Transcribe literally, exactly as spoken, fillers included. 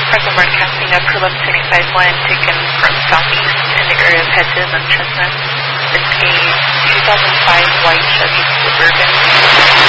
Present broadcasting a Kulum seventy-five one taken from southeast in the area of Hedges and Chestnut. It's a two thousand five white Chevy Suburban.